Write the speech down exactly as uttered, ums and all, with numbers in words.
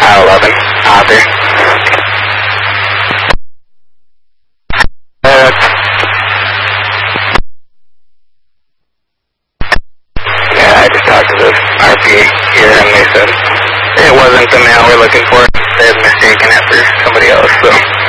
I eleven, out there. Uh, yeah, I just talked to the R P here and they said it wasn't the mail we're looking for. They had mistaken it for somebody else, so.